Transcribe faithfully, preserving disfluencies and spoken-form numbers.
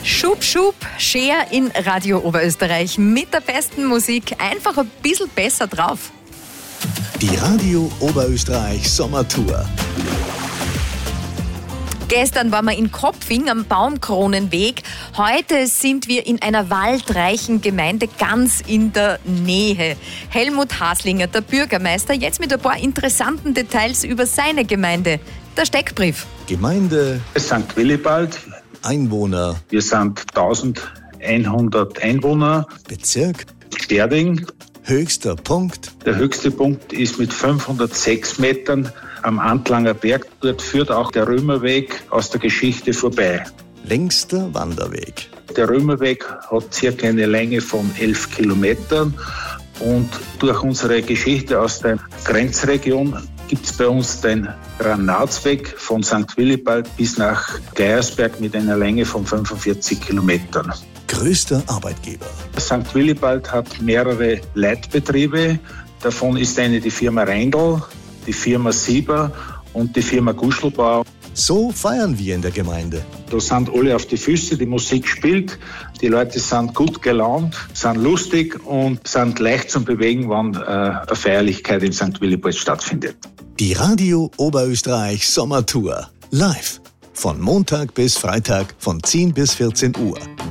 Schub, Schub, Scher in Radio Oberösterreich mit der besten Musik, einfach ein bisschen besser drauf. Die Radio Oberösterreich Sommertour. Gestern waren wir in Kopfing am Baumkronenweg. Heute sind wir in einer waldreichen Gemeinde ganz in der Nähe. Helmut Haslinger, der Bürgermeister, jetzt mit ein paar interessanten Details über seine Gemeinde. Der Steckbrief. Gemeinde Sankt Willibald. Einwohner. Wir sind eintausendeinhundert Einwohner. Bezirk Sterding. Höchster Punkt. Der höchste Punkt ist mit fünfhundertsechs Metern am Antlanger Berg. Dort führt auch der Römerweg aus der Geschichte vorbei. Längster Wanderweg. Der Römerweg hat circa eine Länge von elf Kilometern. Und durch unsere Geschichte aus der Grenzregion gibt es bei uns den Granatsweg von Sankt Willibald bis nach Geiersberg mit einer Länge von fünfundvierzig Kilometern. Größter Arbeitgeber. Sankt Willibald hat mehrere Leitbetriebe. Davon ist eine die Firma Reindl, die Firma Sieber und die Firma Guschelbau. So feiern wir in der Gemeinde. Da sind alle auf die Füße, die Musik spielt, die Leute sind gut gelaunt, sind lustig und sind leicht zum Bewegen, wenn äh, eine Feierlichkeit in Sankt Willibald stattfindet. Die Radio Oberösterreich Sommertour. Live. Von Montag bis Freitag von zehn bis vierzehn Uhr.